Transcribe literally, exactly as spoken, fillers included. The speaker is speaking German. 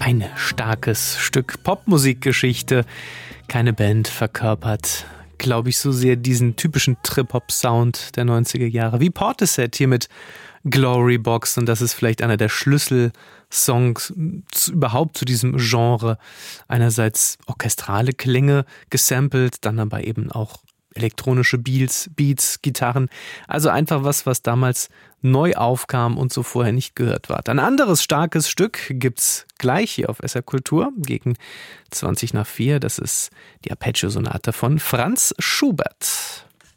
Ein starkes Stück Popmusikgeschichte. Keine Band verkörpert, glaube ich, so sehr diesen typischen Trip-Hop-Sound der neunziger Jahre wie Portishead hier mit Glory Box. Und das ist vielleicht einer der Schlüsselsongs zu, überhaupt zu diesem Genre. Einerseits orchestrale Klänge gesampelt, dann aber eben auch elektronische Beats, Beats, Gitarren. Also einfach was, was damals neu aufkam und so vorher nicht gehört war. Ein anderes starkes Stück gibt's gleich hier auf S R Kultur gegen zwanzig nach vier. Das ist die Arpeggio-Sonate von Franz Schubert.